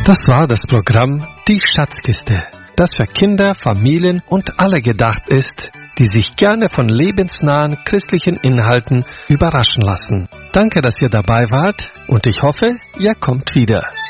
Das war das Programm Die Schatzkiste, das für Kinder, Familien und alle gedacht ist, die sich gerne von lebensnahen christlichen Inhalten überraschen lassen. Danke, dass ihr dabei wart und ich hoffe, ihr kommt wieder.